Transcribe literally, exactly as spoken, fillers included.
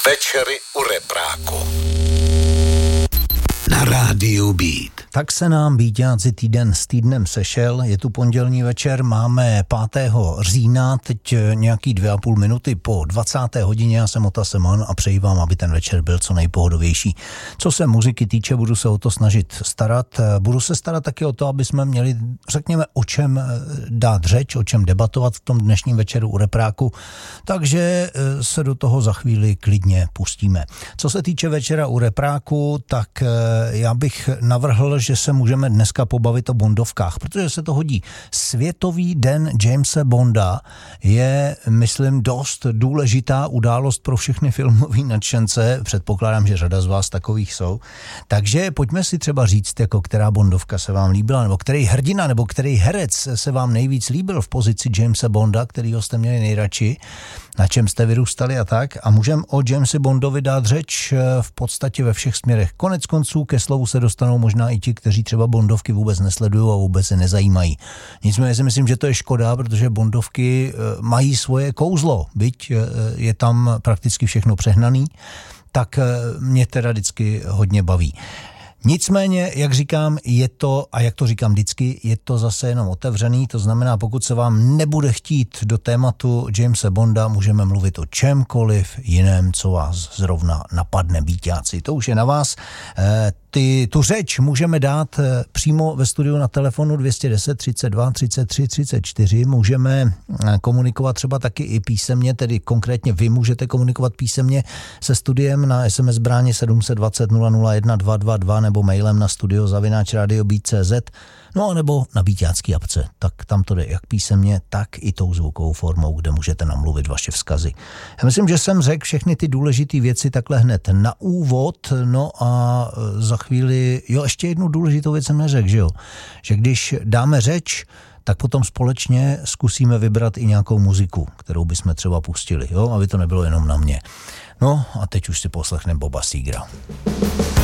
Večery u repráku na rádiu Beat. Tak se nám Beatáci týden s týdnem sešel, je tu pondělní večer, máme pátého října, teď nějaký dvě a půl minuty po dvacáté hodině, já jsem Ota Semon a přeji vám, aby ten večer byl co nejpohodovější. Co se muziky týče, budu se o to snažit starat, budu se starat taky o to, aby jsme měli, řekněme, o čem dát řeč, o čem debatovat v tom dnešním večeru u repráku, takže se do toho za chvíli klidně pustíme. Co se týče večera u repráku, tak já bych navrhl, že se můžeme dneska pobavit o bondovkách, protože se to hodí. Světový den Jamese Bonda je, myslím, dost důležitá událost pro všechny filmové nadšence. Předpokládám, že řada z vás takových jsou. Takže pojďme si třeba říct, jako která bondovka se vám líbila, nebo který hrdina, nebo který herec se vám nejvíc líbil v pozici Jamese Bonda, kterýho jste měli nejradši, na čem jste vyrůstali a tak. A můžeme o Jamesi Bondovi dát řeč v podstatě ve všech směrech. Konec konců ke slovu se dostanou možná i ti, kteří třeba bondovky vůbec nesledují a vůbec se nezajímají. Nicméně si myslím, že to je škoda, protože bondovky mají svoje kouzlo, byť je tam prakticky všechno přehnaný, tak mě teda vždycky hodně baví. Nicméně, jak říkám, je to, a jak to říkám vždycky, je to zase jenom otevřený, to znamená, pokud se vám nebude chtít do tématu Jamese Bonda, můžeme mluvit o čemkoliv jiném, co vás zrovna napadne, Beatáci. To už je na vás. E, ty, tu řeč můžeme dát přímo ve studiu na telefonu dvě stě deset, třicet dva, třicet tři, třicet čtyři. Můžeme komunikovat třeba taky i písemně, tedy konkrétně vy můžete komunikovat písemně se studiem na es em es bráně sedm set dvacet nula nula jedna dva dva dva nebo mailem na studio zavináč radio beat tečka cé zet, no a nebo na Beatácký apce. Tak tam to jde jak písemně, tak i tou zvukovou formou, kde můžete namluvit vaše vzkazy. Já myslím, že jsem řekl všechny ty důležité věci takhle hned na úvod, no a za chvíli, jo, ještě jednu důležitou věc jsem neřekl, že jo, že když dáme řeč, tak potom společně zkusíme vybrat i nějakou muziku, kterou bychom třeba pustili, jo, aby to nebylo jenom na mě. No a teď už si poslechneme Boba Segera.